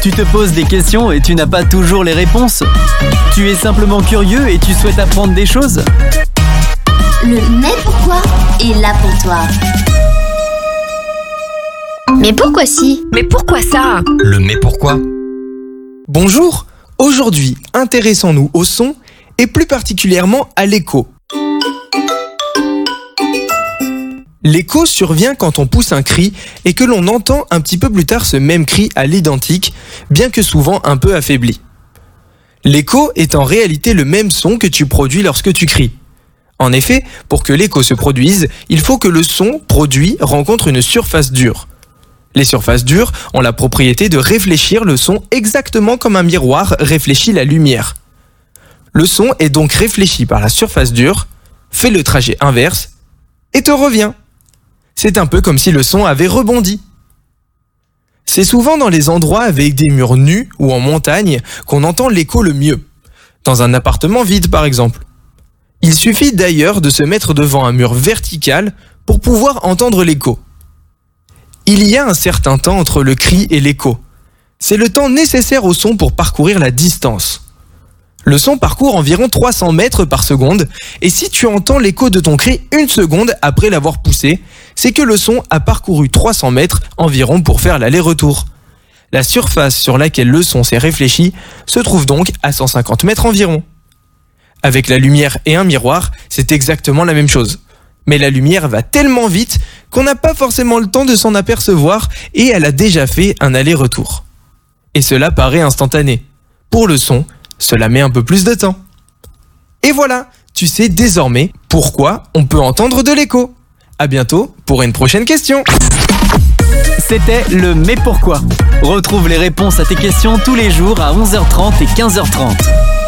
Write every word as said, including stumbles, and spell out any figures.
Tu te poses des questions et tu n'as pas toujours les réponses. Tu es simplement curieux et tu souhaites apprendre des choses. Le mais pourquoi est là pour toi. Mais pourquoi si? Mais pourquoi ça? Le mais pourquoi? Bonjour, aujourd'hui, intéressons-nous au son et plus particulièrement à l'écho. L'écho survient quand on pousse un cri et que l'on entend un petit peu plus tard ce même cri à l'identique, bien que souvent un peu affaibli. L'écho est en réalité le même son que tu produis lorsque tu cries. En effet, pour que l'écho se produise, il faut que le son produit rencontre une surface dure. Les surfaces dures ont la propriété de réfléchir le son exactement comme un miroir réfléchit la lumière. Le son est donc réfléchi par la surface dure, fait le trajet inverse et te revient. C'est un peu comme si le son avait rebondi. C'est souvent dans les endroits avec des murs nus ou en montagne qu'on entend l'écho le mieux. Dans un appartement vide par exemple. Il suffit d'ailleurs de se mettre devant un mur vertical pour pouvoir entendre l'écho. Il y a un certain temps entre le cri et l'écho. C'est le temps nécessaire au son pour parcourir la distance. Le son parcourt environ trois cents mètres par seconde et si tu entends l'écho de ton cri une seconde après l'avoir poussé, c'est que le son a parcouru trois cents mètres environ pour faire l'aller-retour. La surface sur laquelle le son s'est réfléchi se trouve donc à cent cinquante mètres environ. Avec la lumière et un miroir, c'est exactement la même chose. Mais la lumière va tellement vite qu'on n'a pas forcément le temps de s'en apercevoir et elle a déjà fait un aller-retour. Et cela paraît instantané. Pour le son, cela met un peu plus de temps. Et voilà, tu sais désormais pourquoi on peut entendre de l'écho. À bientôt pour une prochaine question. C'était le mais pourquoi. Retrouve les réponses à tes questions tous les jours à onze heures trente et quinze heures trente.